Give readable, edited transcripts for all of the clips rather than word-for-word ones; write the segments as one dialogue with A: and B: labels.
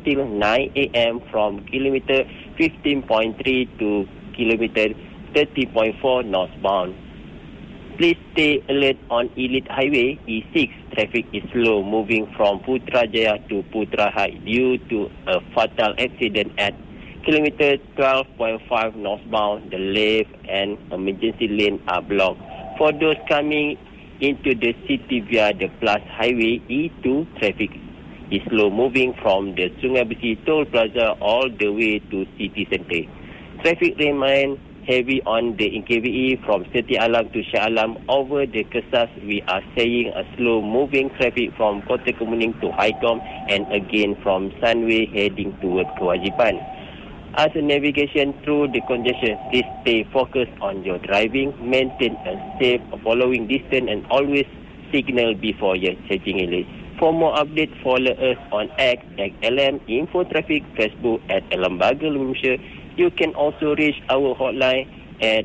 A: until 9 a.m. from kilometer 15.3 to kilometer 30.4 northbound. Please stay alert on Elite Highway E6. Traffic is slow moving from Putrajaya to Putra High due to a fatal accident at kilometer 12.5 northbound. The left and emergency lane are blocked. For those coming into the city via the Plus Highway E2, traffic is slow moving from the Sungai Besi Toll Plaza all the way to city centre. Traffic remains heavy on the NKVE from Seti Alam to Shah Alam over the Kesas. We are seeing a slow moving traffic from Kota Kemuning to Highcom and again from Sunway heading towards Kewajipan. As a navigation through the congestion, please stay focused on your driving, maintain a safe following distance and always signal before your changing lane. For more updates, follow us on X at LM Info Traffic, Facebook at Lembaga Malaysia. You can also reach our hotline at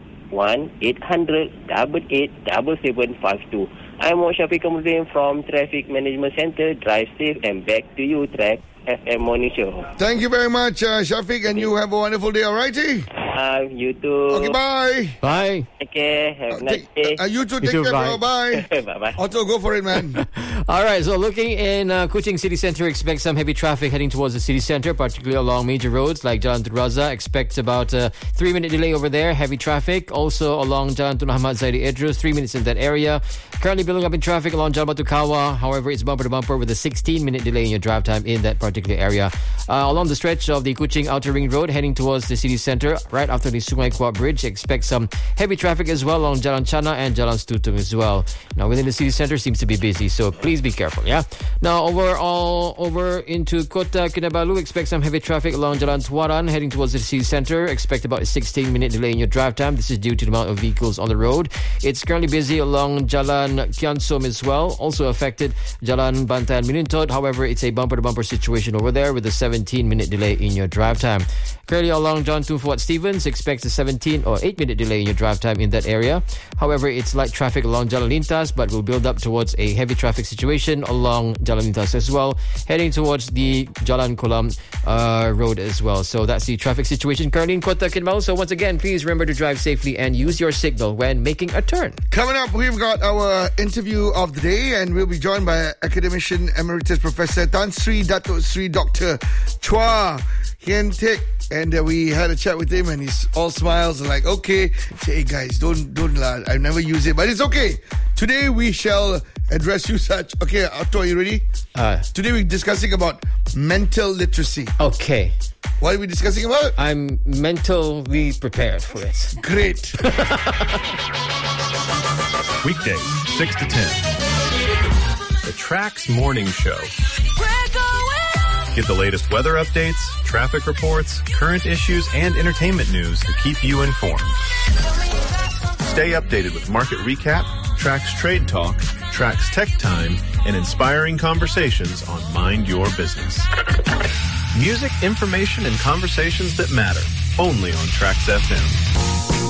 A: 1-800-88-7752. I'm Shafiq Kamudin from Traffic Management Center. Drive safe and back to you, Track FM Morning Show.
B: Thank you very much, Shafiq, and you have a wonderful day, alrighty?
A: You too.
B: Okay, bye.
C: Bye.
A: Take care. Have a nice day.
B: You too, take care, bro. Bye.
A: Bye-bye.
B: Otto, go for it, man.
C: All right, so looking in Kuching City Centre, expect some heavy traffic heading towards the city centre, particularly along major roads like Jalan Tun Razak. Expect about a 3-minute delay over there, heavy traffic. Also along Jalan Tun Muhammad Zaidi Idrus, 3 minutes in that area. Currently building up in traffic along Jalan Batu Kawa. However, it's bumper to bumper with a 16-minute delay in your drive time in that particular area. Along the stretch of the Kuching Outer Ring Road, heading towards the city centre, right after the Sungai Kuat Bridge, expect some heavy traffic as well along Jalan Chana and Jalan Stutung as well. Now, within the city centre seems to be busy, so please be careful, yeah? Now, over into Kota Kinabalu, expect some heavy traffic along Jalan Tuaran, heading towards the city centre. Expect about a 16-minute delay in your drive time. This is due to the amount of vehicles on the road. It's currently busy along Jalan Kiansom as well. Also affected Jalan Bantayan Minintod. However, it's a bumper-to-bumper situation over there with a 17-minute delay in your drive time. Currently along Jalan Tun Fuad Stevens, expect a 17 or 8-minute delay in your drive time in that area. However, it's light traffic along Jalan Lintas, but will build up towards a heavy traffic situation along Jalan Lintas as well, heading towards the Jalan Kolam Road as well. So that's the traffic situation currently in Kota Kinabalu. So once again, please remember to drive safely and use your signal when making a turn.
B: Coming up, we've got our interview of the day, and we'll be joined by Academician Emeritus Professor Tan Sri Datuk Sri Dr. Chua Hien Teck. And we had a chat with him, and he's all smiles and like, okay. Say, hey guys, don't I've never used it, but it's okay. Today we shall address you such. Okay, Otto, are you ready? Today we're discussing about mental literacy.
C: Okay.
B: What are we discussing about?
C: I'm mentally prepared for it.
B: Great.
D: Weekdays, 6 to 10. The Trax Morning Show. Get the latest weather updates, traffic reports, current issues, and entertainment news to keep you informed. Stay updated with market recap, Trax Trade Talk, Trax Tech Time, and inspiring conversations on Mind Your Business. Music, information, and conversations that matter, only on Trax FM.